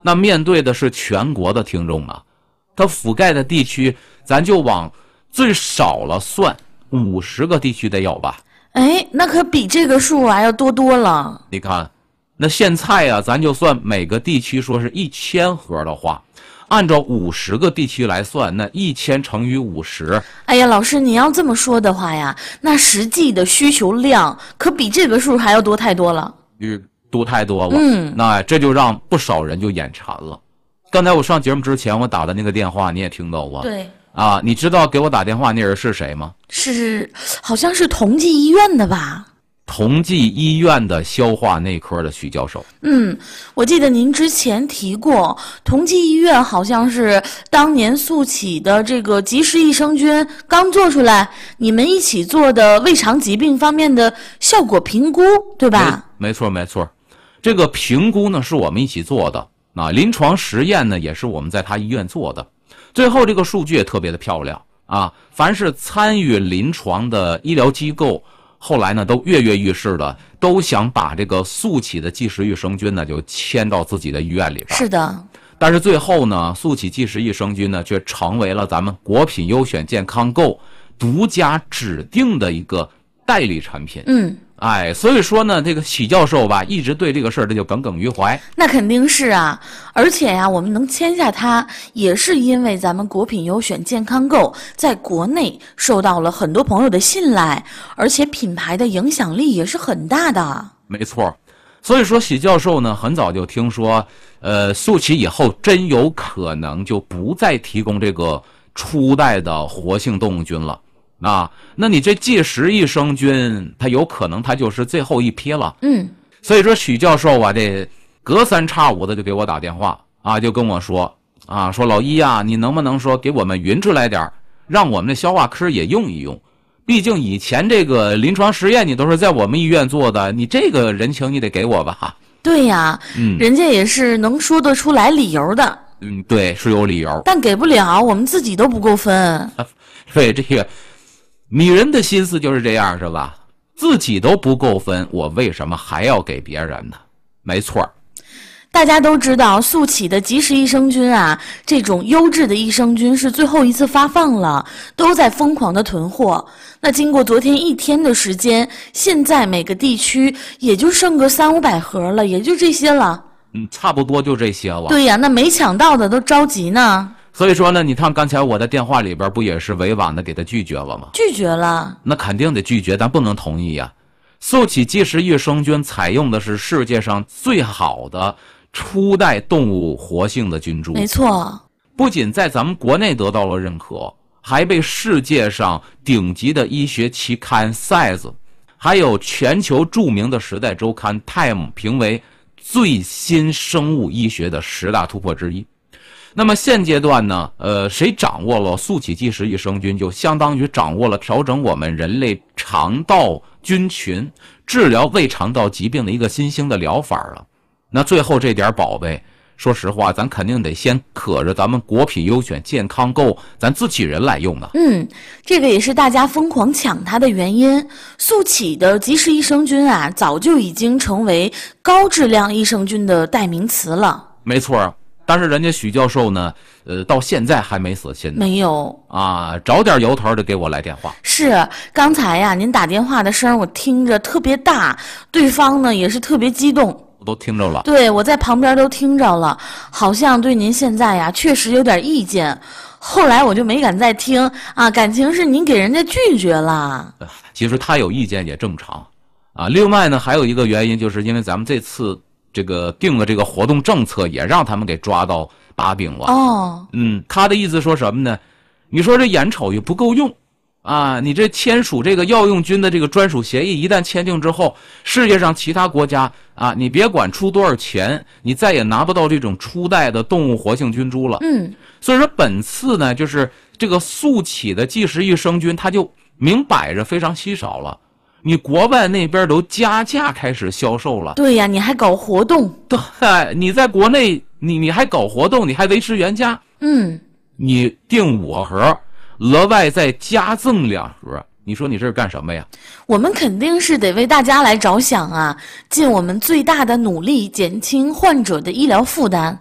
那面对的是全国的听众啊，它覆盖的地区咱就往最少了算50个地区得有吧。 哎，那可比这个数啊要多多了。 你看那现在啊，咱就算每个地区说是1000盒的话，按照50个地区来算，那1000乘以50。 哎呀，老师，你要这么说的话呀，那实际的需求量可比这个数还要多太多了。 多太多了。那这就让不少人就眼馋了。刚才我上节目之前我打的那个电话你也听到过。 对啊，你知道给我打电话那人是谁吗？ 好像是同济医院的吧？ 同济医院的消化内科的许教授。 我记得您之前提过，同济医院好像是当年速起的这个及时益生菌刚做出来，你们一起做的胃肠疾病方面的效果评估，对吧？ 没错。这个评估呢是我们一起做的，临床实验呢也是我们在他医院做的。最后这个数据也特别的漂亮啊！凡是参与临床的医疗机构，后来呢都跃跃欲试的，都想把这个速起的即时益生菌呢就迁到自己的医院里边。 是的。 但是最后呢，速起即时益生菌呢却成为了咱们国品优选健康购独家指定的一个代理产品。所以说呢，这个许教授吧，一直对这个事儿他就耿耿于怀。 那肯定是啊，而且呀，我们能签下它，也是因为咱们国品优选健康购在国内受到了很多朋友的信赖，而且品牌的影响力也是很大的。 没错，所以说许教授呢，很早就听说，速起以后真有可能就不再提供这个初代的活性动物菌了。那你这即时益生菌，它有可能它就是最后一批了。所以说许教授啊，这隔三差五的就给我打电话啊，就跟我说说老一啊，你能不能说给我们匀出来点，让我们的消化科也用一用？毕竟以前这个临床实验你都是在我们医院做的，你这个人情你得给我吧？ 对呀，人家也是能说得出来理由的。 对，是有理由， 但给不了，我们自己都不够分。 对，这个女人的心思就是这样，是吧？自己都不够分，我为什么还要给别人呢？没错。 大家都知道速起的即时益生菌啊，这种优质的益生菌是最后一次发放了，都在疯狂的囤货。那经过昨天1天的时间，现在每个地区也就剩个300-500盒了，也就这些了。 差不多就这些了。 对呀，那没抢到的都着急呢。 所以说呢，你看刚才我的电话里边不也是委婉的给他拒绝了吗？ 拒绝了。 那肯定得拒绝，咱不能同意呀。速起即时益生菌采用的是世界上最好的初代动物活性的菌株。 没错。 不仅在咱们国内得到了认可，还被世界上顶级的医学期刊 Science 还有全球著名的时代周刊 Time 评为最新生物医学的10大突破之一。那么现阶段呢，谁掌握了速起即时益生菌，就相当于掌握了调整我们人类肠道菌群、治疗胃肠道疾病的一个新兴的疗法了。那最后这点宝贝，说实话，咱肯定得先可着咱们国品优选健康购，咱自己人来用的。 这个也是大家疯狂抢它的原因。速起的即时益生菌啊，早就已经成为高质量益生菌的代名词了。 没错。但是人家许教授呢，到现在还没死心呢。 没有啊，找点由头的给我来电话。 是，刚才呀，您打电话的声我听着特别大，对方呢也是特别激动。 我都听着了。 对，我在旁边都听着了，好像对您现在呀确实有点意见。后来我就没敢再听啊，感情是您给人家拒绝了。 其实他有意见也正常啊。另外呢，还有一个原因，就是因为咱们这次这个定了这个活动政策，也让他们给抓到把柄了。他的意思说什么呢？你说这眼瞅也不够用啊，你这签署这个药用菌的这个专属协议，一旦签订之后，世界上其他国家啊，你别管出多少钱，你再也拿不到这种初代的动物活性菌株了。所以说本次呢，就是这个速起的即时益生菌，它就明摆着非常稀少了。你国外那边都加价开始销售了。 对呀，你还搞活动。 对，你在国内你还搞活动，你还维持原价。你订5盒，额外再加赠2盒，你说你这是干什么呀？ 我们肯定是得为大家来着想啊，尽我们最大的努力减轻患者的医疗负担。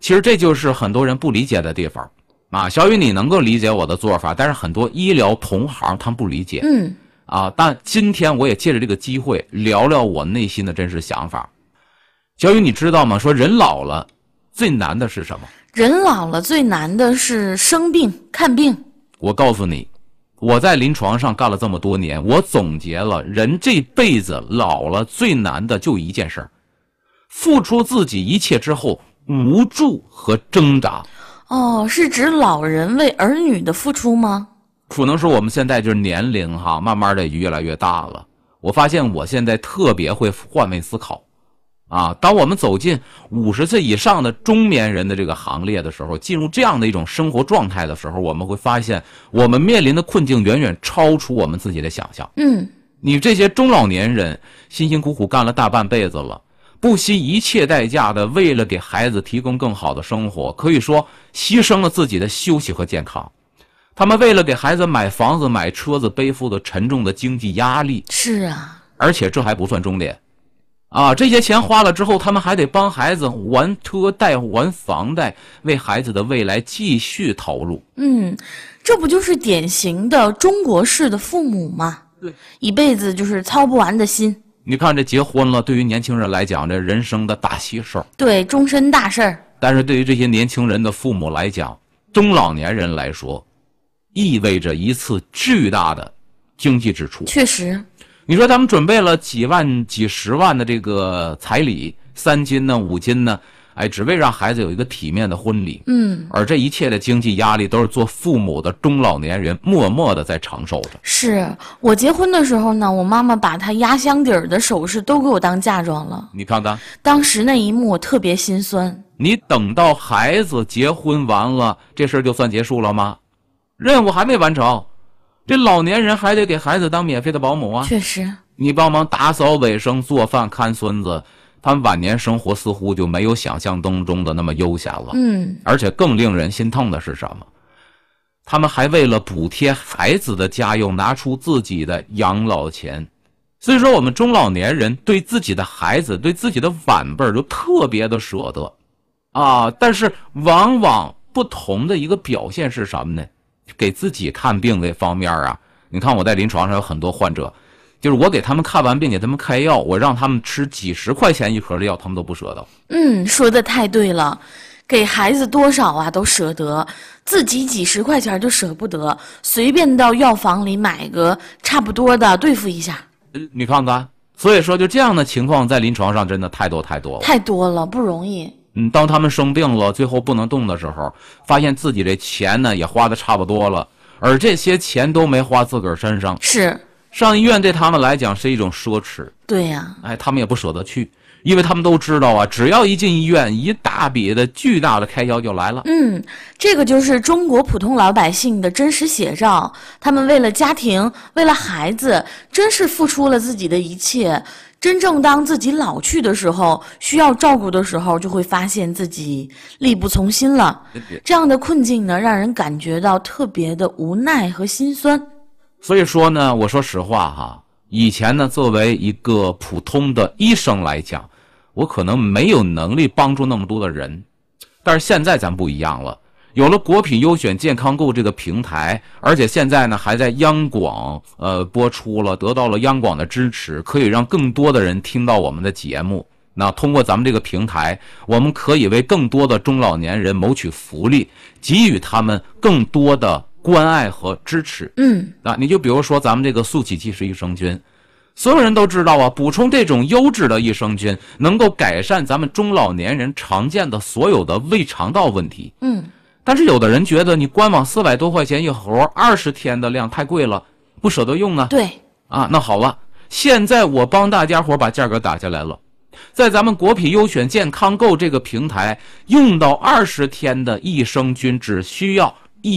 其实这就是很多人不理解的地方啊。小雨，你能够理解我的做法，但是很多医疗同行他们不理解。但今天我也借着这个机会聊聊我内心的真实想法。小雨，你知道吗？说人老了最难的是什么？ 人老了最难的是生病看病。 我告诉你，我在临床上干了这么多年，我总结了人这辈子老了最难的就一件事，付出自己一切之后无助和挣扎。 是指老人为儿女的付出吗？ 可能是我们现在就是年龄慢慢的越来越大了。我发现我现在特别会换位思考当我们走进50岁以上的中年人的这个行列的时候，进入这样的一种生活状态的时候，我们会发现我们面临的困境远远超出我们自己的想象。你这些中老年人辛辛苦苦干了大半辈子了，不惜一切代价的为了给孩子提供更好的生活，可以说牺牲了自己的休息和健康。他们为了给孩子买房子买车子，背负的沉重的经济压力。 是啊， 而且这还不算终点这些钱花了之后，他们还得帮孩子还车贷还房贷，为孩子的未来继续投入。 这不就是典型的中国式的父母吗？ 对， 一辈子就是操不完的心。 你看这结婚了，对于年轻人来讲，这人生的大喜事儿， 对，终身大事儿。 但是对于这些年轻人的父母来讲，中老年人来说，意味着一次巨大的经济支出。 确实， 你说他们准备了几万几十万的这个彩礼，3金呢5金呢，只为让孩子有一个体面的婚礼。而这一切的经济压力都是做父母的中老年人默默的在承受着。 是我结婚的时候呢，我妈妈把她压箱底儿的首饰都给我当嫁妆了。 你看看， 当时那一幕我特别心酸。 你等到孩子结婚完了，这事儿就算结束了吗？任务还没完成，这老年人还得给孩子当免费的保姆啊。 确实， 你帮忙打扫卫生、做饭、看孙子，他们晚年生活似乎就没有想象当中的那么悠闲了。而且更令人心疼的是什么？他们还为了补贴孩子的家用，拿出自己的养老钱。所以说，我们中老年人对自己的孩子、对自己的晚辈就特别的舍得但是往往不同的一个表现是什么呢？给自己看病这方面你看我在临床上有很多患者，就是我给他们看完病，给他们开药，我让他们吃几十块钱一盒的药，他们都不舍得。 说的太对了，给孩子多少都舍得，自己几十块钱就舍不得，随便到药房里买个差不多的对付一下。 你看看，所以说就这样的情况在临床上真的太多了， 不容易。 当他们生病了，最后不能动的时候，发现自己这钱呢也花的差不多了，而这些钱都没花自个儿身上。 是， 上医院对他们来讲是一种奢侈。 对呀， 他们也不舍得去，因为他们都知道只要一进医院，一大笔的巨大的开销就来了。 这个就是中国普通老百姓的真实写照，他们为了家庭，为了孩子，真是付出了自己的一切。真正当自己老去的时候，需要照顾的时候，就会发现自己力不从心了。这样的困境呢，让人感觉到特别的无奈和心酸。 所以说呢，我说实话以前呢，作为一个普通的医生来讲，我可能没有能力帮助那么多的人，但是现在咱不一样了。有了国品优选健康购这个平台，而且现在呢还在央广播出了，得到了央广的支持，可以让更多的人听到我们的节目。那通过咱们这个平台，我们可以为更多的中老年人谋取福利，给予他们更多的关爱和支持。你就比如说咱们这个速起即时益生菌，所有人都知道补充这种优质的益生菌能够改善咱们中老年人常见的所有的胃肠道问题。但是有的人觉得你官网400多块钱一盒，20天的量太贵了，不舍得用呢。 对那好了，现在我帮大家伙把价格打下来了，在咱们国品优选健康购这个平台，用到20天的益生菌只需要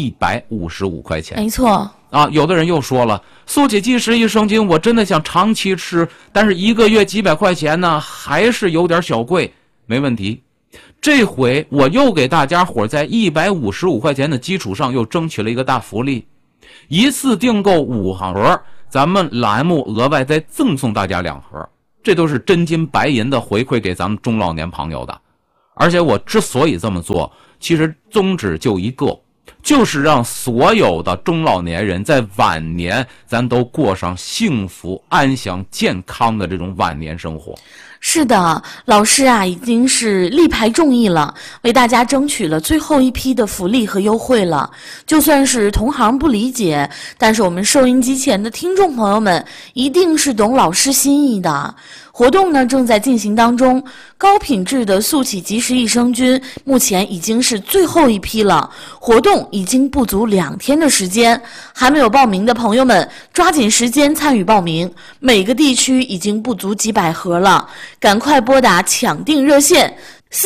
155块钱。 没错有的人又说了，速起即时益生菌我真的想长期吃，但是1个月几百块钱呢，还是有点小贵。没问题，这回我又给大家伙在155块钱的基础上又争取了一个大福利，一次订购5盒，咱们栏目额外再赠送大家2盒，这都是真金白银的回馈给咱们中老年朋友的。 而且我之所以这么做，其实宗旨就一个，就是让所有的中老年人在晚年咱都过上幸福安详健康的这种晚年生活。 是的，老师啊已经是力排众议了，为大家争取了最后一批的福利和优惠了。就算是同行不理解，但是我们收音机前的听众朋友们一定是懂老师心意的。活动呢正在进行当中，高品质的速启即时益生菌目前已经是最后一批了，活动已经不足2天的时间，还没有报名的朋友们抓紧时间参与报名，每个地区已经不足几百盒了，赶快拨打抢订热线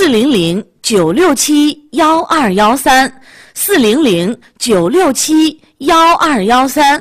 400-967-1213 400-967-1213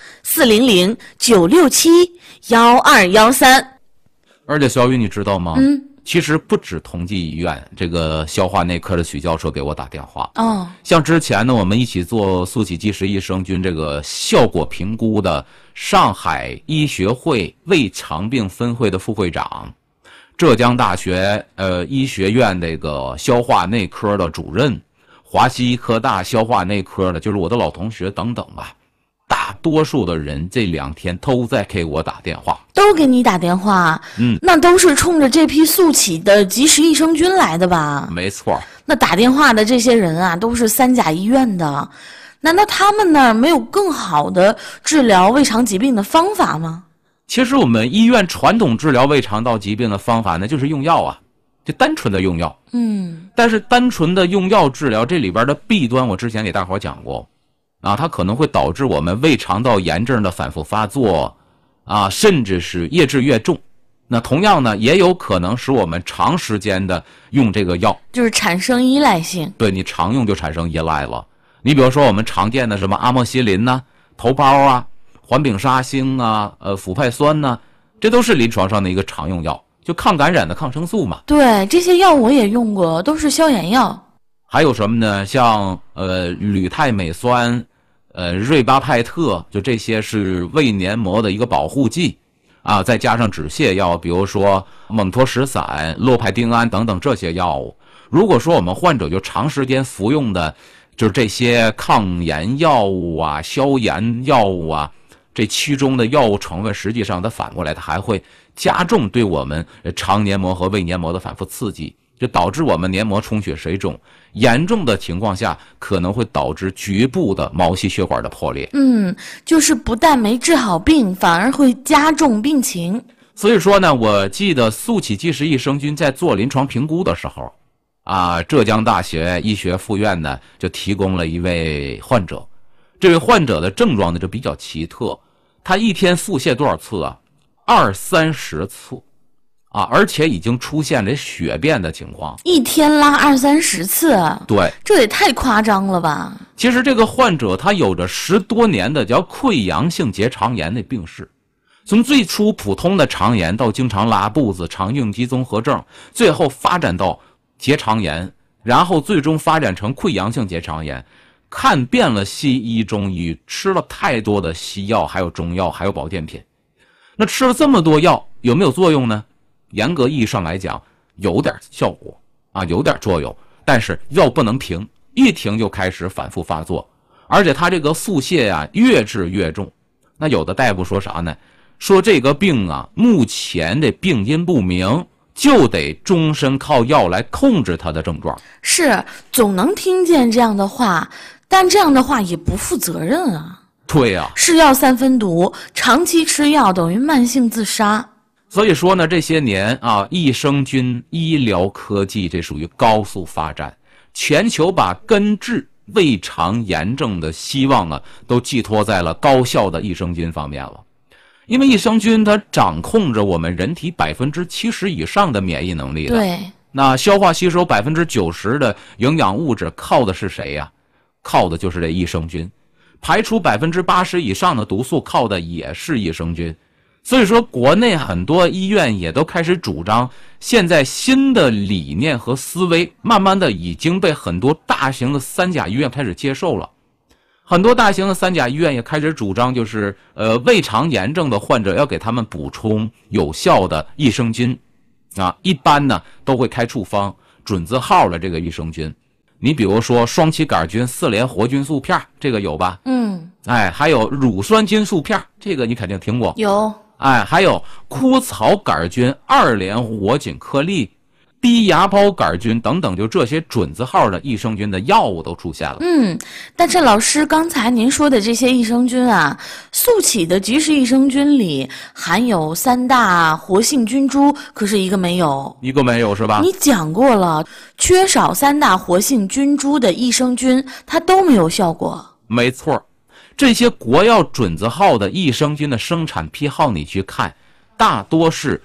400-967-1213。 而且小雨你知道吗？其实不止同济医院，这个消化内科的许教授给我打电话。像之前呢，我们一起做速启即时益生菌这个效果评估的上海医学会胃肠病分会的副会长，浙江大学医学院这个消化内科的主任，华西医科大消化内科的，就是我的老同学等等吧。大多数的人这2天都在给我打电话， 都给你打电话。那都是冲着这批速启的即时益生菌来的吧？ 没错。 那打电话的这些人啊，都是3甲医院的，难道他们那儿没有更好的治疗胃肠疾病的方法吗？ 其实我们医院传统治疗胃肠道疾病的方法呢，就是用药啊，就单纯的用药。但是单纯的用药治疗这里边的弊端，我之前给大伙讲过。它可能会导致我们胃肠道炎症的反复发作，甚至是越治越重。那同样呢，也有可能使我们长时间的用这个药， 就是产生依赖性。 对，你常用就产生依赖了。你比如说我们常见的什么阿莫西林呐、头孢啊、环丙沙星啊、辅派酸呐，这都是临床上的一个常用药，就抗感染的抗生素嘛。 对，这些药我也用过，都是消炎药。 还有什么呢？像铝钛镁酸。瑞巴派特，就这些是胃黏膜的一个保护剂再加上止泻药，比如说蒙脱石散、洛派丁胺等等这些药物。如果说我们患者就长时间服用的就是这些抗炎药物啊、消炎药物啊，这其中的药物成分实际上它反过来它还会加重对我们肠黏膜和胃黏膜的反复刺激，就导致我们黏膜充血水肿，严重的情况下可能会导致局部的毛细血管的破裂。 就是不但没治好病，反而会加重病情。 所以说呢，我记得速启即时益生菌在做临床评估的时候浙江大学医学附院呢就提供了一位患者。这位患者的症状呢就比较奇特，他一天腹泻多少次啊？20-30次而且已经出现了血便的情况， 一天拉20-30次。 对， 这也太夸张了吧。 其实这个患者他有着10多年的叫溃疡性结肠炎的病史，从最初普通的肠炎到经常拉肚子、肠应激综合症，最后发展到结肠炎，然后最终发展成溃疡性结肠炎。看遍了西医中医，吃了太多的西药，还有中药，还有保健品。那吃了这么多药，有没有作用呢？严格意义上来讲，有点效果有点作用，但是药不能停，一停就开始反复发作，而且他这个腹泻越治越重。那有的大夫说啥呢？说这个病目前的病因不明，就得终身靠药来控制他的症状。 是，总能听见这样的话，但这样的话也不负责任啊。 对啊， 是药3分毒，长期吃药等于慢性自杀。 所以说呢，这些年益生菌医疗科技这属于高速发展，全球把根治胃肠炎症的希望都寄托在了高效的益生菌方面了。因为益生菌它掌控着我们人体70%以上的免疫能力的。 对， 那消化吸收90%的营养物质靠的是谁呀？靠的就是这益生菌。排除80%以上的毒素靠的也是益生菌。所以说国内很多医院也都开始主张，现在新的理念和思维慢慢的已经被很多大型的3甲医院开始接受了。很多大型的3甲医院也开始主张，就是胃肠炎症的患者要给他们补充有效的益生菌一般呢都会开处方， 准字号的这个益生菌。你比如说双歧杆菌4联活菌素片，这个有吧？还有乳酸菌素片，这个你肯定听过。 有。 还有枯草杆菌2联活菌颗粒、低芽孢杆菌等等，就这些准字号的益生菌的药物都出现了。 但是老师刚才您说的这些益生菌啊，速起的即食益生菌里含有3大活性菌株，可是一个没有。 一个没有是吧？ 你讲过了，缺少3大活性菌株的益生菌，它都没有效果。 没错，这些国药准字号的益生菌的生产批号你去看，大多是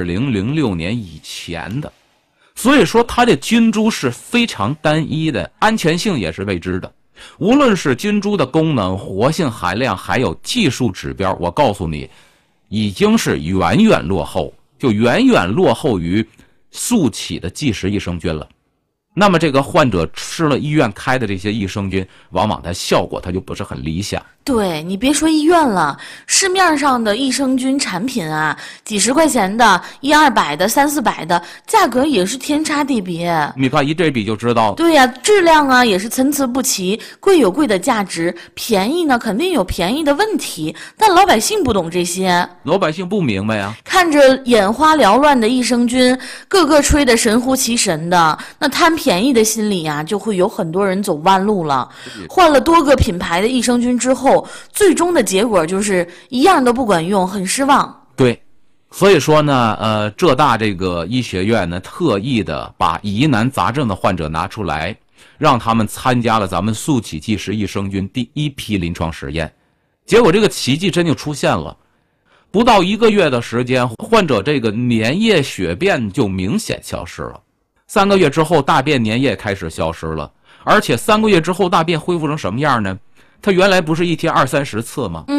2006年以前的。所以说它的菌株是非常单一的，安全性也是未知的。无论是菌株的功能、活性含量，还有技术指标，我告诉你，已经是远远落后，就远远落后于速起的即食益生菌了。那么这个患者吃了医院开的这些益生菌，往往它效果它就不是很理想。 对，你别说医院了，市面上的益生菌产品啊，几十块钱的、100-200的、300-400的，价格也是天差地别。 你看一对比就知道。 对呀，质量啊也是参差不齐，贵有贵的价值，便宜呢肯定有便宜的问题，但老百姓不懂这些， 老百姓不明白啊。 看着眼花缭乱的益生菌，个个吹得神乎其神的，那贪便宜的心理啊，就会有很多人走弯路了。换了多个品牌的益生菌之后，最终的结果就是一样都不管用，很失望。 对，所以说呢，浙大这个医学院呢，特意的把疑难杂症的患者拿出来，让他们参加了咱们速起即食益生菌第1批临床实验。结果这个奇迹真就出现了，不到1个月的时间，患者这个粘液血便就明显消失了。3个月之后，大便粘液开始消失了，而且3个月之后，大便恢复成什么样呢？它原来不是1天20-30次吗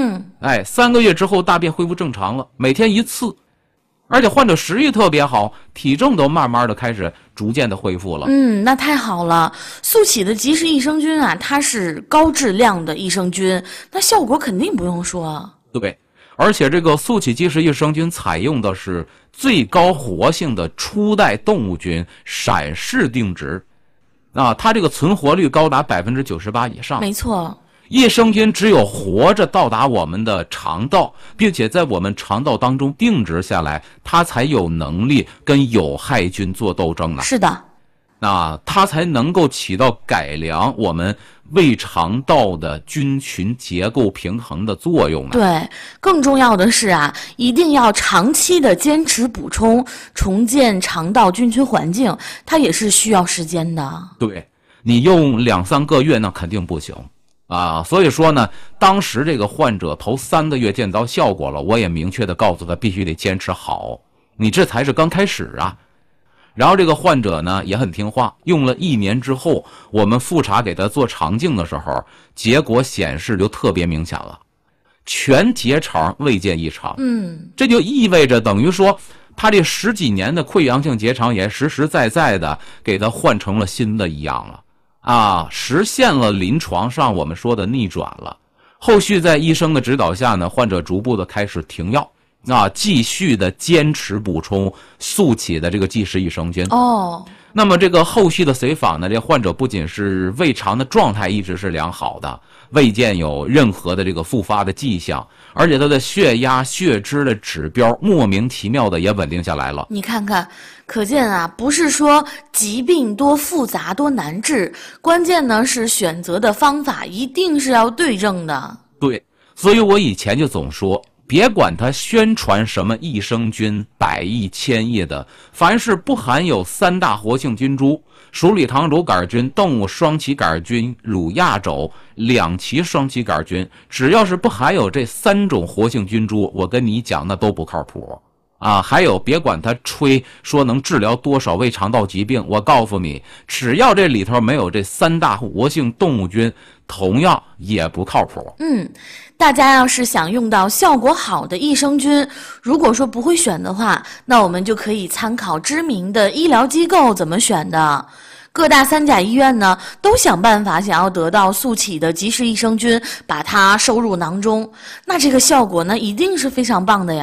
？3个月之后大便恢复正常了，每天1次，而且患者食欲特别好，体重都慢慢的开始逐渐的恢复了。 那太好了。速起的即食益生菌啊，它是高质量的益生菌，那效果肯定不用说。 对，而且这个速起即食益生菌采用的是最高活性的初代动物菌闪氏定植，它这个存活率高达98%以上。 没错。 益生菌只有活着到达我们的肠道，并且在我们肠道当中定植下来，它才有能力跟有害菌做斗争呢。 是的， 它才能够起到改良我们胃肠道的菌群结构平衡的作用呢。 对，更重要的是啊，一定要长期的坚持补充，重建肠道菌群环境，它也是需要时间的。 对，你用2-3个月那肯定不行。所以说呢，当时这个患者头3个月见到效果了，我也明确的告诉他必须得坚持好，你这才是刚开始啊。然后这个患者呢也很听话，用了1年之后，我们复查给他做肠镜的时候，结果显示就特别明显了，全结肠未见异常。这就意味着等于说他这10几年的溃疡性结肠炎实实在在的给他换成了新的一样了。实现了临床上我们说的逆转了。后续在医生的指导下呢，患者逐步的开始停药，继续的坚持补充速起的这个即食益生菌。那么这个后续的随访呢，这患者不仅是胃肠的状态一直是良好的，未见有任何的这个复发的迹象，而且他的血压、血脂的指标莫名其妙的也稳定下来了。 你看看，可见啊，不是说疾病多复杂多难治，关键呢是选择的方法一定是要对症的。 对，所以我以前就总说，别管他宣传什么益生菌100亿1000亿的，凡是不含有3大活性菌株，鼠李糖乳杆菌、动物双歧杆菌、乳亚肘、2歧双歧杆菌，只要是不含有这3种活性菌株，我跟你讲那都不靠谱。还有别管他吹说能治疗多少胃肠道疾病，我告诉你，只要这里头没有这3大活性动物菌，同样也不靠谱。 大家要是想用到效果好的益生菌，如果说不会选的话，那我们就可以参考知名的医疗机构怎么选的。各大3甲医院呢，都想办法想要得到速起的即食益生菌，把它收入囊中，那这个效果呢，一定是非常棒的呀。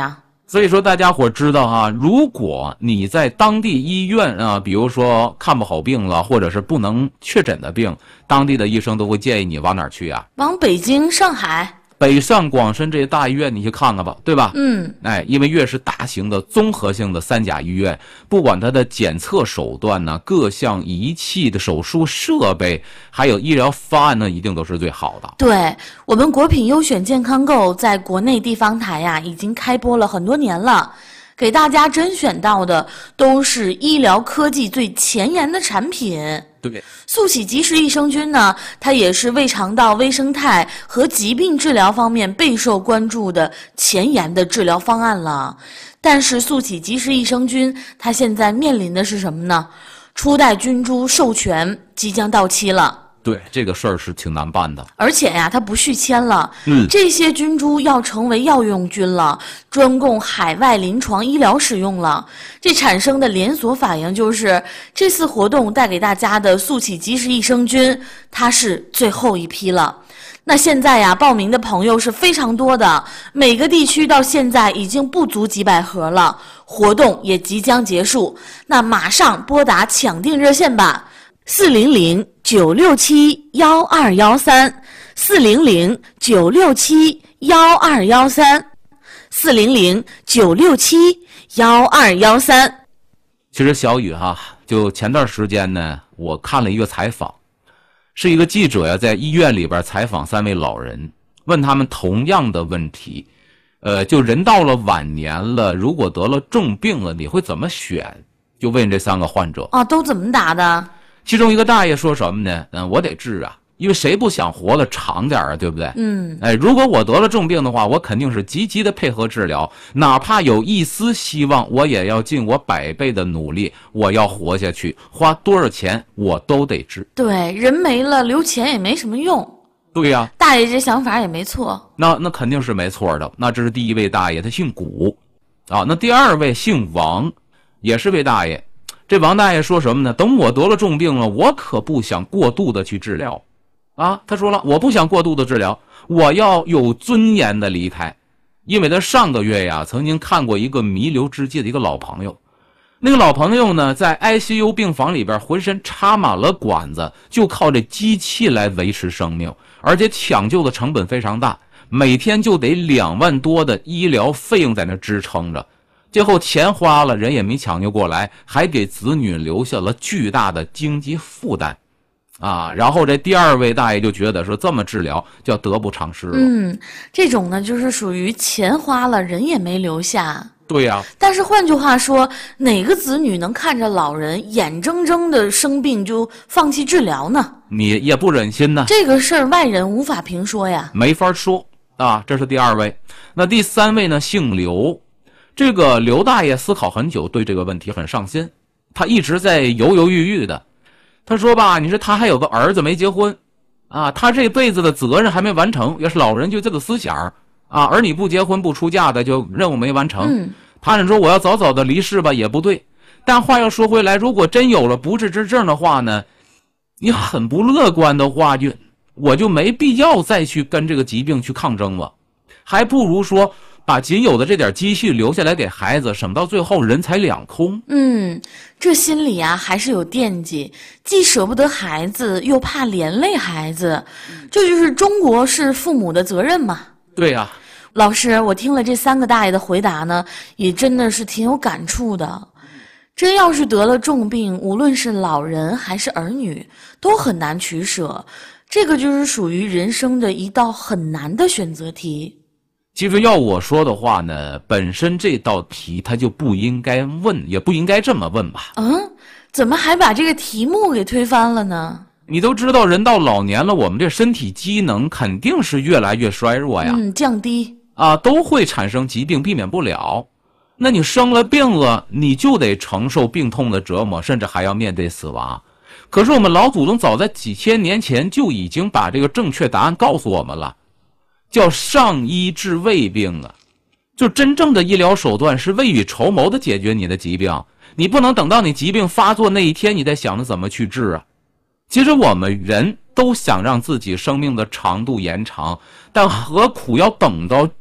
所以说大家伙知道啊，如果你在当地医院啊，比如说看不好病了，或者是不能确诊的病，当地的医生都会建议你往哪儿去啊？ 往北京、上海、 北上广深这些大医院你去看看吧，对吧？因为越是大型的综合性的三甲医院，不管它的检测手段呢，各项仪器的手术设备，还有医疗方案呢，一定都是最好的。 对，我们国品优选健康购在国内地方台呀，已经开播了很多年了，给大家甄选到的都是医疗科技最前沿的产品。 对， 速喜即时益生菌呢，它也是胃肠道微生态和疾病治疗方面备受关注的前沿的治疗方案了。但是速喜即时益生菌它现在面临的是什么呢？初代菌株授权即将到期了。 对，这个事儿是挺难办的， 而且呀，它不续签了。这些菌株要成为药用菌了，专供海外临床医疗使用了。这产生的连锁反应就是，这次活动带给大家的速喜即时益生菌，它是最后一批了。那现在呀，报名的朋友是非常多的，每个地区到现在已经不足几百盒了，活动也即将结束。那马上拨打抢订热线吧。400-967-1213，400-967-1213，400-967-1213。 其实小雨哈，就前段时间呢，我看了一个采访，是一个记者呀，在医院里边采访3位老人，问他们同样的问题，就人到了晚年了，如果得了重病了，你会怎么选？就问这3个患者啊，都怎么答的？ 其中一个大爷说什么呢？我得治啊，因为谁不想活得长点啊，对不对？如果我得了重病的话，我肯定是积极的配合治疗，哪怕有一丝希望，我也要尽我100倍的努力，我要活下去，花多少钱我都得治。 对，人没了，留钱也没什么用。 对呀， 大爷这想法也没错。 那肯定是没错的。那这是第一位大爷，他姓古啊。那第2位姓王，也是位大爷。这王大爷说什么呢？等我得了重病了，我可不想过度的去治疗啊。他说了，我不想过度的治疗，我要有尊严的离开。因为他上个月呀，曾经看过一个弥留之际的一个老朋友，那个老朋友呢，在 ICU 病房里边浑身插满了管子，就靠这机器来维持生命，而且抢救的成本非常大，每天就得2万多的医疗费用在那支撑着。最后钱花了，人也没抢救过来，还给子女留下了巨大的经济负担啊。然后这第2位大爷就觉得说，这么治疗叫得不偿失了。 这种呢就是属于钱花了，人也没留下。 对呀， 但是换句话说，哪个子女能看着老人眼睁睁的生病就放弃治疗呢？ 你也不忍心呢。 这个事儿外人无法评说呀， 没法说啊。这是第2位。那第3位呢，姓刘。这个刘大爷思考很久，对这个问题很上心，他一直在犹犹豫豫的。他说吧，你说他还有个儿子没结婚啊，他这辈子的责任还没完成，要是老人就这个思想啊，儿女不结婚不出嫁的就任务没完成。他说我要早早的离世吧也不对，但话要说回来，如果真有了不治之症的话呢，你很不乐观的话，我就没必要再去跟这个疾病去抗争了，还不如说把仅有的这点积蓄留下来给孩子，省到最后人财两空。 这心里啊还是有惦记，既舍不得孩子，又怕连累孩子，这就是中国式父母的责任嘛。 对呀， 老师，我听了这3个大爷的回答呢，也真的是挺有感触的。真要是得了重病，无论是老人还是儿女，都很难取舍。这个就是属于人生的一道很难的选择题。 其实要我说的话呢，本身这道题它就不应该问，也不应该这么问吧。 怎么还把这个题目给推翻了呢？ 你都知道人到老年了，我们这身体机能肯定是越来越衰弱呀， 降低啊，都会产生疾病，避免不了。那你生了病了，你就得承受病痛的折磨，甚至还要面对死亡。可是我们老祖宗早在几千年前就已经把这个正确答案告诉我们了，叫上医治未病啊，就真正的医疗手段是未雨绸缪的解决你的疾病，你不能等到你疾病发作那一天你再想着怎么去治啊。其实我们人都想让自己生命的长度延长，但何苦要等到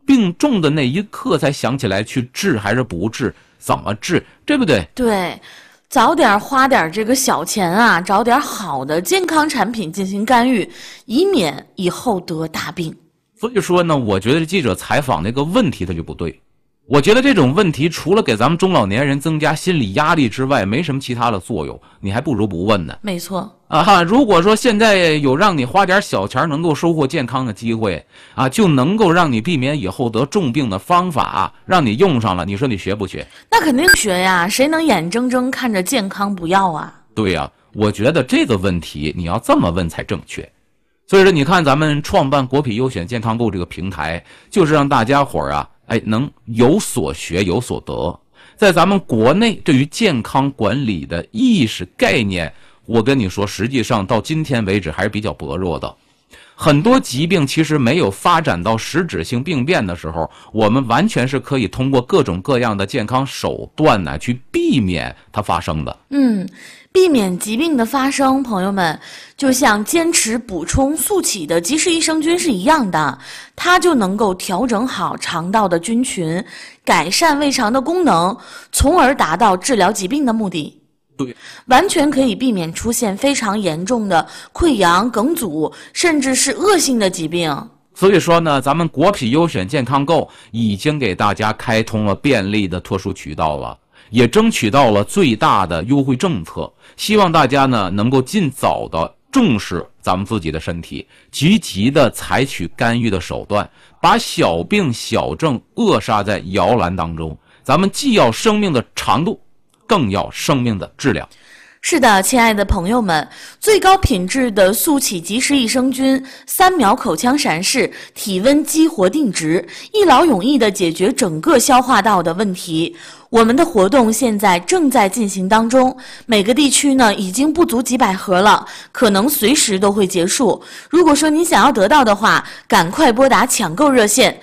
病重的那一刻才想起来去治还是不治，怎么治，对不对？ 对，早点花点这个小钱啊，找点好的健康产品进行干预，以免以后得大病。 所以说呢，我觉得记者采访那个问题它就不对。我觉得这种问题除了给咱们中老年人增加心理压力之外，没什么其他的作用，你还不如不问呢。 没错啊，如果说现在有让你花点小钱能够收获健康的机会啊，就能够让你避免以后得重病的方法，让你用上了，你说你学不学？ 那肯定学呀，谁能眼睁睁看着健康不要啊？ 对呀，我觉得这个问题你要这么问才正确。所以说你看咱们创办国品优选健康购这个平台，就是让大家伙啊能有所学有所得。在咱们国内对于健康管理的意识概念，我跟你说实际上到今天为止还是比较薄弱的。很多疾病其实没有发展到实质性病变的时候，我们完全是可以通过各种各样的健康手段呢去避免它发生的。 避免疾病的发生，朋友们，就像坚持补充速起的及时益生菌是一样的，它就能够调整好肠道的菌群，改善胃肠的功能，从而达到治疗疾病的目的。 对， 完全可以避免出现非常严重的溃疡、梗阻，甚至是恶性的疾病。 所以说呢，咱们国品优选健康购已经给大家开通了便利的特殊渠道了，也争取到了最大的优惠政策，希望大家呢能够尽早的重视咱们自己的身体，积极的采取干预的手段，把小病小症扼杀在摇篮当中。咱们既要生命的长度，更要生命的质量。 是的，亲爱的朋友们，最高品质的速起及时益生菌，3秒口腔闪示，体温激活定植，一劳永逸地解决整个消化道的问题。我们的活动现在正在进行当中，每个地区呢已经不足几百盒了，可能随时都会结束。如果说你想要得到的话，赶快拨打抢购热线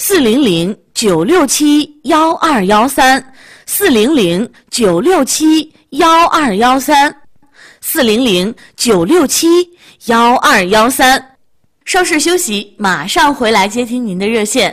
400-967-1213，400-967-1213，400-967-1213。稍事休息，马上回来接听您的热线。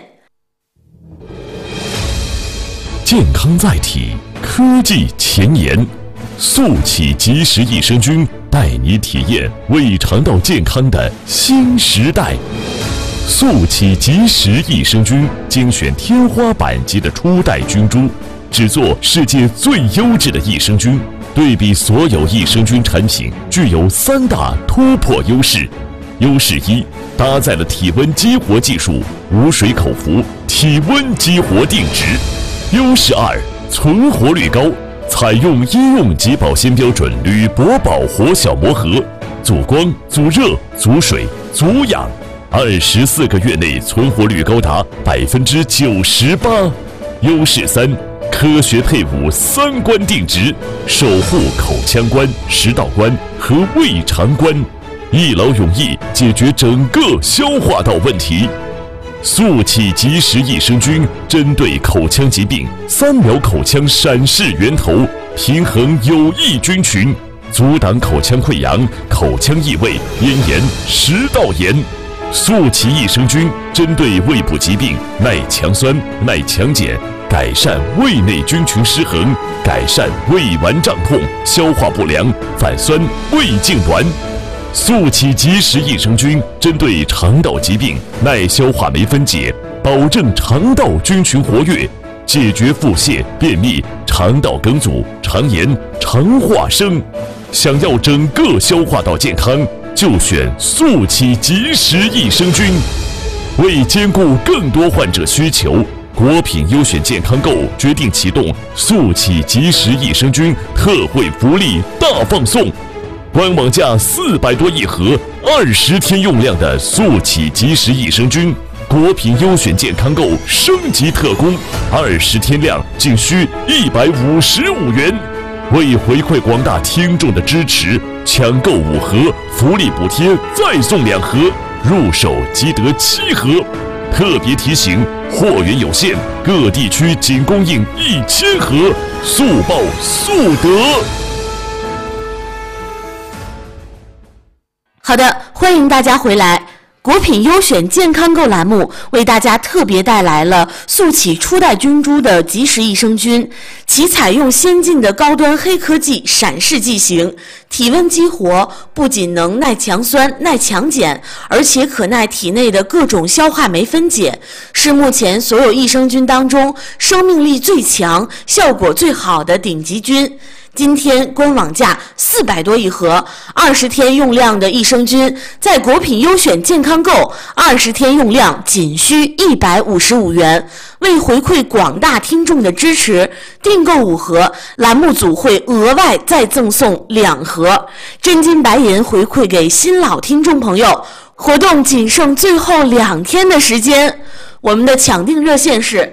健康在体，科技前沿，速起及时益生菌带你体验胃肠道健康的新时代。速起及时益生菌精选天花板级的初代菌株，制作世界最优质的益生菌。对比所有益生菌产品，具有3大突破优势。优势1，搭载了体温激活技术，无水口服，体温激活定植。优势2，存活率高，采用医用级保鲜标准铝箔保活小膜盒，阻光、阻热、阻水、阻氧，24个月内存活率高达98%。优势3，科学配伍3关定植，守护口腔关、食道关和胃肠关，一劳永逸解决整个消化道问题。速起及时益生菌针对口腔疾病，3秒口腔闪示源头，平衡有益菌群，阻挡口腔溃疡、口腔异味、咽炎、食道炎。速起益生菌针对胃部疾病，耐强酸、耐强碱，改善胃内菌群失衡，改善胃脘胀痛、消化不良、反酸、胃痉挛。速起及时益生菌针对肠道疾病，耐消化酶分解，保证肠道菌群活跃，解决腹泻、便秘、肠道梗阻、肠炎、肠化生。想要整个消化道健康，就选速起及时益生菌。为兼顾更多患者需求，国品优选健康购决定启动速起及时益生菌特惠福利大放送。官网价400多一盒，20天用量的速起及时益生菌，国品优选健康购升级特供，20天量仅需155元。为回馈广大听众的支持，抢购5盒，福利补贴再送2盒，入手即得7盒。特别提醒，货源有限，各地区仅供应1000盒，速报速得。 好的，欢迎大家回来。 国品优选健康购栏目为大家特别带来了速启初代菌株的及时益生菌，其采用先进的高端黑科技闪式剂型，体温激活，不仅能耐强酸、耐强碱，而且可耐体内的各种消化酶分解，是目前所有益生菌当中生命力最强、效果最好的顶级菌。今天官网价400多一盒，20天用量的益生菌，在国品优选健康购20天用量仅需155元。为回馈广大听众的支持，订购5盒，栏目组会额外再赠送2盒，真金白银回馈给新老听众朋友。活动仅剩最后2天的时间，我们的抢订热线是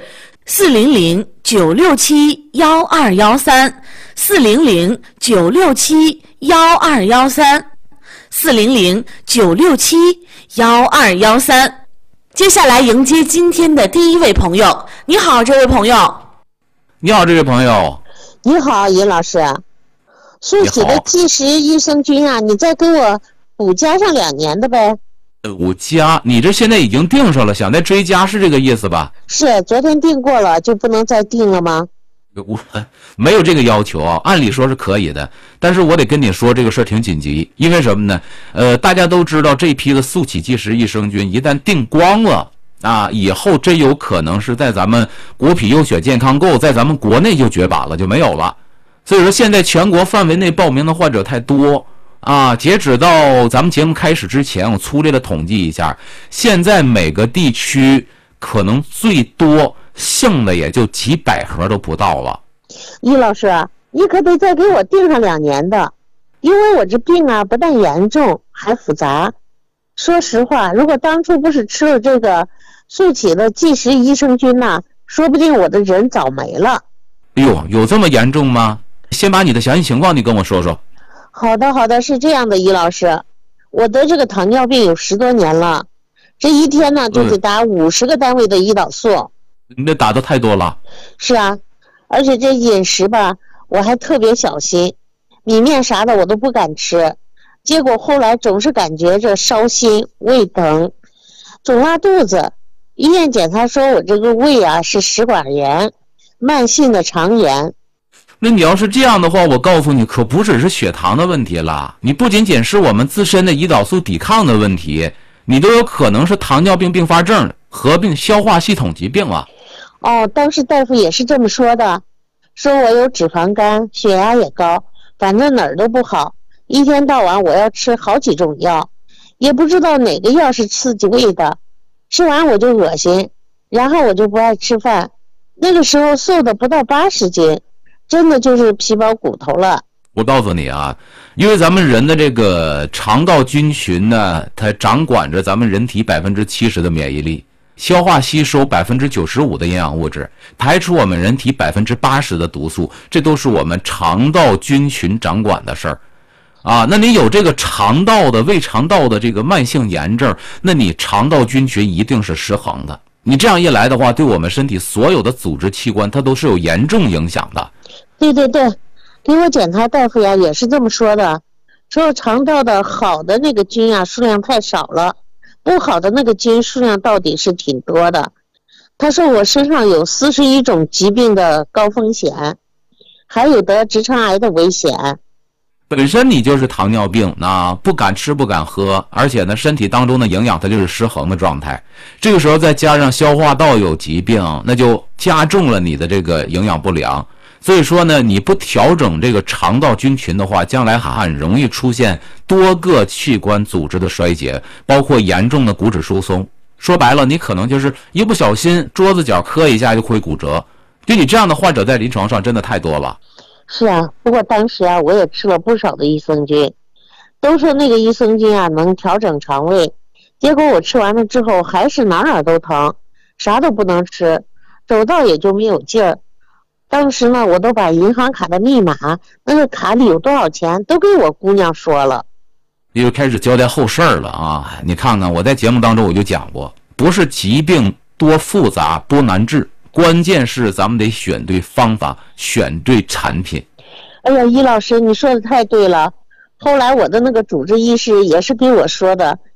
400-967-1213，400-967-1213。接下来迎接今天的第一位朋友。你好，这位朋友。 你好，这位朋友。 你好，尹老师。速启的即时益生菌啊，你再给我补加上2年的呗。 补加？你这现在已经订上了，想再追加是这个意思吧？ 是，昨天订过了，就不能再订了吗？ 我没有这个要求啊，按理说是可以的，但是我得跟你说这个事儿挺紧急，因为什么呢？大家都知道这批的速启即时益生菌一旦订光了啊，以后真有可能是在咱们国品优选健康购在咱们国内就绝版了，就没有了。所以说现在全国范围内报名的患者太多啊，截止到咱们节目开始之前，我粗略的统计一下，现在每个地区可能最多剩的也就几百盒都不到了。 尹老师，你可得再给我订上2年的，因为我这病啊不但严重还复杂。说实话，如果当初不是吃了这个速启的即时益生菌呐，说不定我的人早没了。 哎呦，有这么严重吗？先把你的详细情况你跟我说说。 好的，是这样的，尹老师，我得这个糖尿病有10多年了，这一天呢就得打50个单位的胰岛素。 你这打的太多了。 是啊，而且这饮食吧，我还特别小心，米面啥的我都不敢吃，结果后来总是感觉这烧心、胃疼、总拉肚子。医院检查说我这个胃啊是食管炎，慢性的肠炎。 那你要是这样的话，我告诉你，可不只是血糖的问题了，你不仅仅是我们自身的胰岛素抵抗的问题，你都有可能是糖尿病并发症合并消化系统疾病了。 哦，当时大夫也是这么说的，说我有脂肪肝，血压也高，反正哪儿都不好，一天到晚我要吃好几种药，也不知道哪个药是刺激胃的，吃完我就恶心，然后我就不爱吃饭，那个时候瘦的不到80斤，真的就是皮包骨头了。 我告诉你啊，因为咱们人的这个肠道菌群呢，它掌管着咱们人体70%的免疫力，消化吸收95%的营养物质，排出我们人体80%的毒素，这都是我们肠道菌群掌管的事儿啊。那你有这个肠道的胃肠道的这个慢性炎症，那你肠道菌群一定是失衡的。你这样一来的话，对我们身体所有的组织器官它都是有严重影响的。 对，给我检查大夫呀也是这么说的，说肠道的好的那个菌啊数量太少了，不好的那个菌数量到底是挺多的。他说我身上有41种疾病的高风险，还有得直肠癌的危险。 本身你就是糖尿病啊，不敢吃不敢喝，而且呢身体当中的营养它就是失衡的状态，这个时候再加上消化道有疾病，那就加重了你的这个营养不良。所以说呢，你不调整这个肠道菌群的话，将来还很容易出现多个器官组织的衰竭，包括严重的骨质疏松。说白了，你可能就是一不小心桌子角磕一下就会骨折。就你这样的患者在临床上真的太多了。 是啊，不过当时啊我也吃了不少的益生菌，都说那个益生菌啊能调整肠胃，结果我吃完了之后还是哪都疼，啥都不能吃，走道也就没有劲儿。当时呢我都把银行卡的密码，那个卡里有多少钱都给我姑娘说了。 又开始交代后事儿了啊！你看看我在节目当中我就讲过，不是疾病多复杂多难治，关键是咱们得选对方法，选对产品。 哎呀，尹老师你说的太对了，后来我的那个主治医师也是给我说的，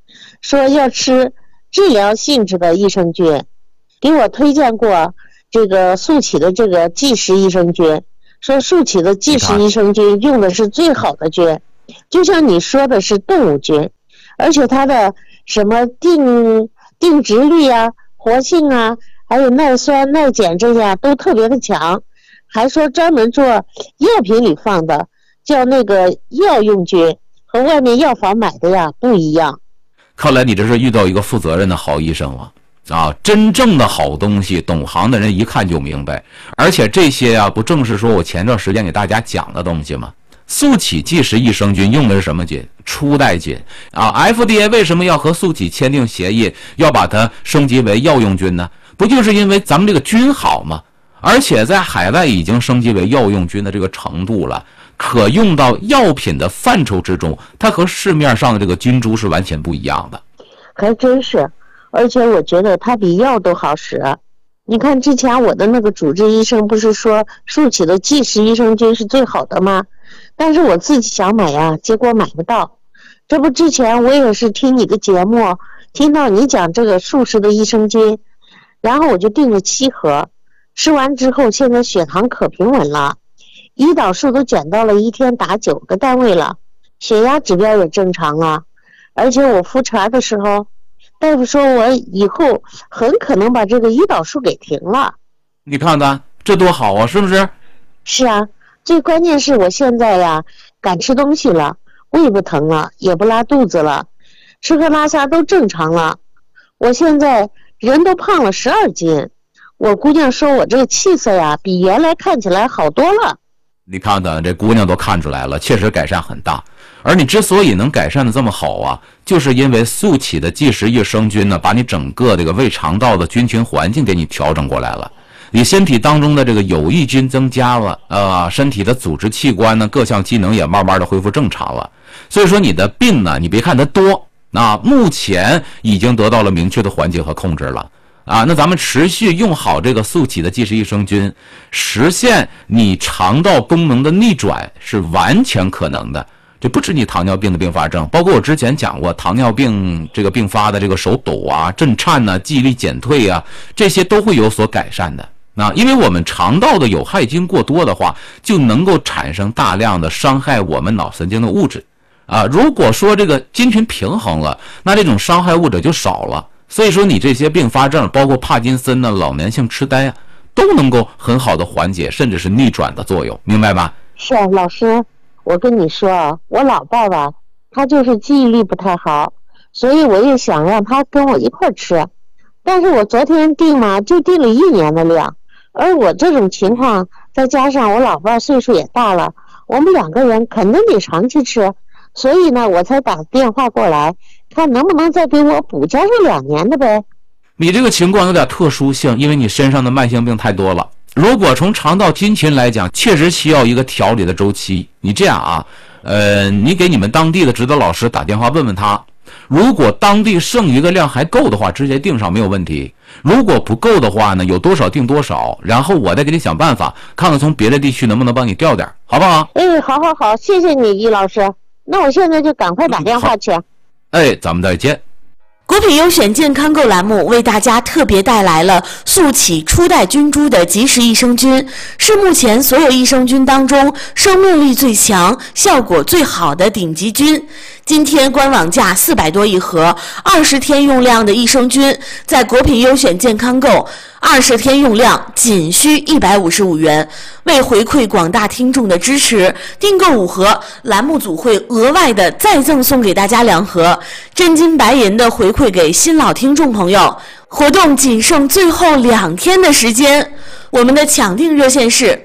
说要吃治疗性质的益生菌，给我推荐过这个速起的这个即食益生菌，说速起的即食益生菌用的是最好的菌，就像你说的是动物菌，而且它的什么定植率啊、活性啊，还有耐酸、耐碱这些都特别的强，还说专门做药品里放的，叫那个药用菌，和外面药房买的呀不一样。 看来你这是遇到一个负责任的好医生了啊！真正的好东西，懂行的人一看就明白。而且这些啊，不正是说我前段时间给大家讲的东西吗？速起即食益生菌用的是什么菌？初代菌啊 ！FDA 为什么要和速起签订协议，要把它升级为药用菌呢？不就是因为咱们这个菌好吗？而且在海外已经升级为药用菌的这个程度了，可用到药品的范畴之中，它和市面上的这个菌株是完全不一样的。 还真是，而且我觉得它比药都好使。你看之前我的那个主治医生不是说速起的即食益生菌是最好的吗？但是我自己想买呀，结果买不到。这不之前我也是听你的节目，听到你讲这个速食的益生菌，然后我就订了7盒，吃完之后现在血糖可平稳了，胰岛素都减到了1天打9个单位了，血压指标也正常了。而且我复查的时候，大夫说我以后很可能把这个胰岛素给停了。 你看看这多好啊，是不是？ 是啊，最关键是我现在呀敢吃东西了，胃不疼了，也不拉肚子了，吃喝拉撒都正常了。我现在人都胖了12斤，我姑娘说我这个气色呀比原来看起来好多了。 你看看这姑娘都看出来了，确实改善很大。而你之所以能改善的这么好啊，就是因为速起的即食益生菌呢，把你整个这个胃肠道的菌群环境给你调整过来了，你身体当中的这个有益菌增加了身体的组织器官呢各项机能也慢慢的恢复正常了。所以说你的病呢，你别看它多目前已经得到了明确的缓解和控制了那咱们持续用好这个速起的即食益生菌，实现你肠道功能的逆转是完全可能的。这不止你糖尿病的并发症，包括我之前讲过糖尿病这个并发的这个手抖震颤记忆力减退这些都会有所改善的因为我们肠道的有害菌过多的话，就能够产生大量的伤害我们脑神经的物质如果说这个菌群平衡了，那这种伤害物质就少了。所以说你这些并发症，包括帕金森老年性痴呆都能够很好的缓解，甚至是逆转的作用，明白吗？ 是啊，老师，我跟你说我老伴吧，他就是记忆力不太好，所以我也想让他跟我一块吃，但是我昨天订嘛，就订了1年的量，而我这种情况，再加上我老伴岁数也大了，我们2个人肯定得长期吃，所以呢，我才打电话过来，看能不能再给我补加上2年的呗。 你这个情况有点特殊性，因为你身上的慢性病太多了。如果从肠道菌群来讲，确实需要一个调理的周期。你这样你给你们当地的指导老师打电话问问他，如果当地剩余的量还够的话，直接订上没有问题。如果不够的话呢，有多少订多少，然后我再给你想办法，看看从别的地区能不能帮你调点，好不好？ 好，谢谢你，易老师。那我现在就赶快打电话去。 咱们再见。 国品优选健康购栏目为大家特别带来了速起初代菌株的即食益生菌，是目前所有益生菌当中生命力最强、效果最好的顶级菌。今天官网价400多一盒，20天用量的益生菌，在国品优选健康购20天用量仅需155元。为回馈广大听众的支持，订购5盒，栏目组会额外的再赠送给大家2盒，真金白银的回馈给新老听众朋友。活动仅剩最后2天的时间，我们的抢订热线是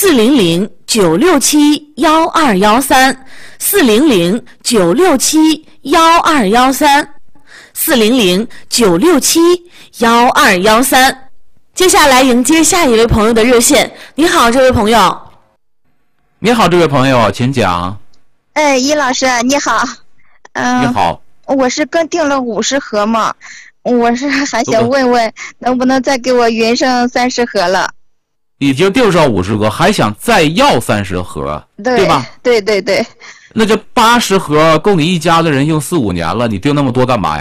400-967-1213 400-967-1213 400-967-1213。接下来迎接下一位朋友的热线。你好，这位朋友。 你好，这位朋友，请讲。 易老师你好。 你好。 我是更订了50盒嘛，我是还想问问能不能再给我匀上30盒了。 已经订上50盒，还想再要30盒，对吧？ 对。 那这80盒够你一家的人用4-5年了，你订那么多干嘛呀？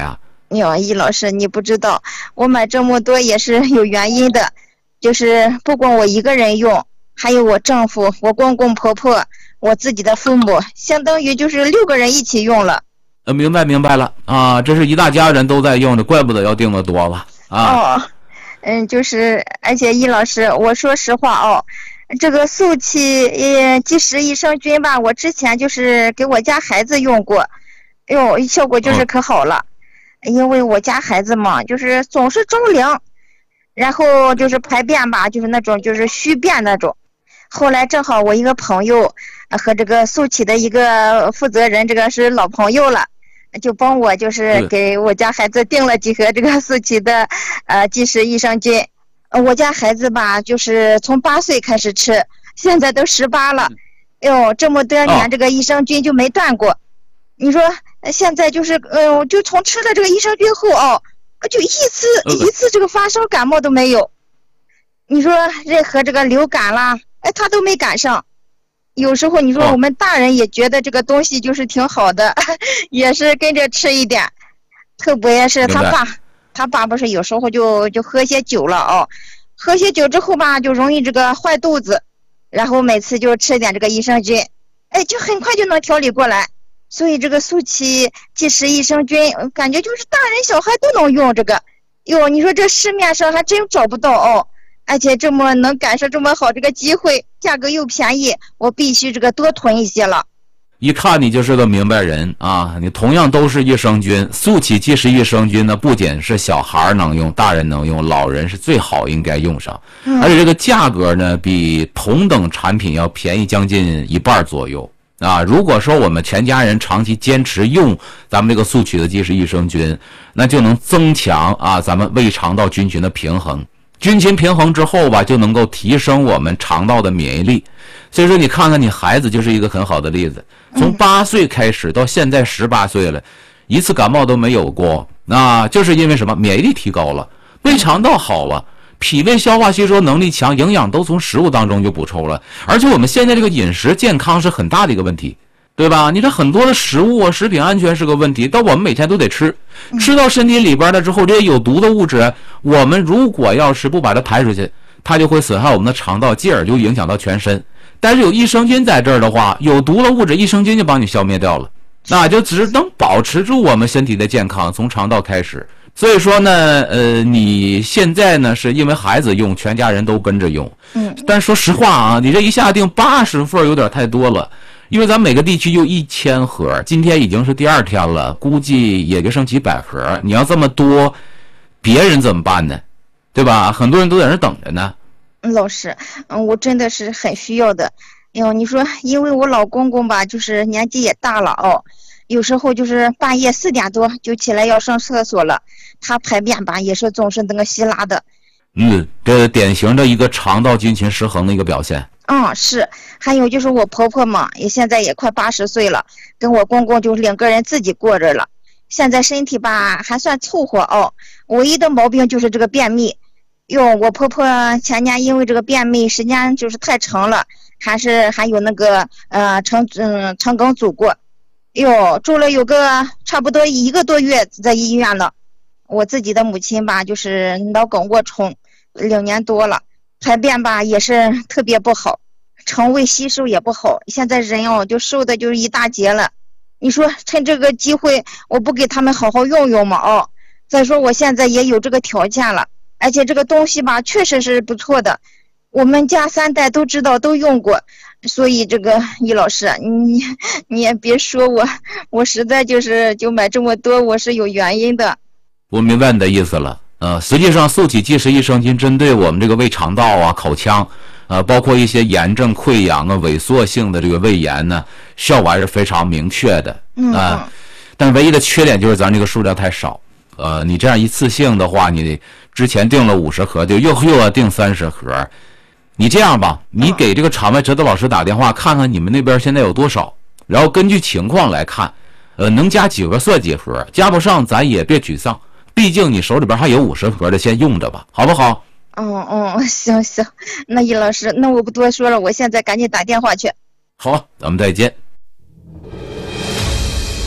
哟，易老师，你不知道，我买这么多也是有原因的，就是不光我一个人用，还有我丈夫、我公公婆婆、我自己的父母，相当于就是6个人一起用了。 明白了啊，这是一大家人都在用的，怪不得要订的多了啊。 哦，就是而且易老师，我说实话哦，这个速起即时益生菌吧，我之前就是给我家孩子用过，哟，效果就是可好了。因为我家孩子嘛，就是总是着凉，然后就是排便吧，就是那种就是虚便那种。后来正好我一个朋友和这个速起的一个负责人，这个是老朋友了，就帮我就是给我家孩子订了几盒这个速起的即时益生菌。我家孩子吧，就是从8岁开始吃，现在都18了，哟，这么多年这个益生菌就没断过。你说现在就是就从吃了这个益生菌后就一次这个发烧感冒都没有。你说任何这个流感啦，他都没赶上。有时候你说我们大人也觉得这个东西就是挺好的，也是跟着吃一点。特别是他爸不是有时候就喝些酒了喝些酒之后吧，就容易这个坏肚子，然后每次就吃点这个益生菌，就很快就能调理过来。所以这个速起即时益生菌，感觉就是大人小孩都能用这个。哟，你说这市面上还真找不到而且这么能赶上这么好这个机会，价格又便宜，我必须这个多囤一些了。 一看你就是个明白人啊！你同样都是益生菌，速起即时益生菌呢，不仅是小孩能用，大人能用，老人是最好应该用上。而且这个价格呢，比同等产品要便宜将近1半左右。如果说我们全家人长期坚持用咱们这个速起的即时益生菌，那就能增强咱们胃肠道菌群的平衡。菌群平衡之后吧，就能够提升我们肠道的免疫力。所以说你看看你孩子就是一个很好的例子，从8岁开始到现在18岁了，一次感冒都没有过，就是因为什么？免疫力提高了，胃肠道好啊，脾胃消化吸收能力强，营养都从食物当中就补充了。而且我们现在这个饮食健康是很大的一个问题，对吧？你这很多的食物食品安全是个问题，但我们每天都得吃到身体里边了之后，这些有毒的物质，我们如果要是不把它排出去，它就会损害我们的肠道，进而就影响到全身。但是有益生菌在这儿的话，有毒的物质益生菌就帮你消灭掉了，那就只能保持住我们身体的健康，从肠道开始。所以说呢，你现在呢是因为孩子用，全家人都跟着用。但说实话你这一下订80份有点太多了，因为咱每个地区就1000盒，今天已经是第2天了，估计也就剩几百盒。你要这么多，别人怎么办呢？对吧？很多人都在那等着呢。 老师，我真的是很需要的。你说，因为我老公公吧，就是年纪也大了有时候就是半夜4点多就起来要上厕所了，他排便吧也是总是那个稀拉的。 这典型的一个肠道菌群失衡的一个表现。 是。还有就是我婆婆嘛，现在也快80岁了，跟我公公就2个人自己过着了。现在身体吧还算凑合唯一的毛病就是这个便秘。我婆婆前年因为这个便秘时间就是太长了，还有那个肠梗阻过。住了有个差不多1个多月在医院了。我自己的母亲吧就是脑梗卧床2年多了，排便吧也是特别不好，肠胃吸收也不好，现在人就瘦的就是一大截了。你说趁这个机会我不给他们好好用用吗？再说我现在也有这个条件了，而且这个东西吧确实是不错的，我们家3代都知道，都用过。所以这个易老师，你也别说我实在就买这么多，我是有原因的。 我明白你的意思了。实际上速起即时益生菌针对我们这个胃肠道口腔包括一些炎症溃疡萎缩性的这个胃炎呢，效果还是非常明确的。但唯一的缺点就是咱这个数量太少。你这样一次性的话，你之前订了50盒，就又要订30盒。你这样吧，你给这个场外指导老师打电话，看看你们那边现在有多少，然后根据情况来看，能加几盒算几盒，加不上咱也别沮丧，毕竟你手里边还有50盒的，先用着吧，好不好？ 行，那易老师，那我不多说了，我现在赶紧打电话去。 好，咱们再见。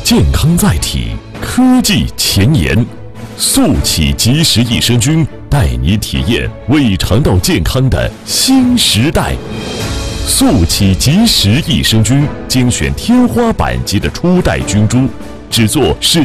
健康在体，科技前沿。速起即食益生菌带你体验胃肠道健康的新时代。速起即食益生菌精选天花板级的初代菌株，制作是